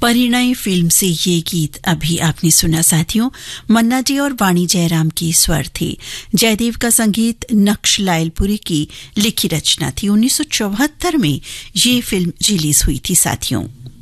परिणय film से ये गीत अभी आपने सुना साथियों। मन्ना जी और वाणी जयराम के स्वर थे। जयदेव का संगीत नक्श लायलपुरी की लिखी रचना थी। 1974 में ये फिल्म रिलीज हुई थी साथियों।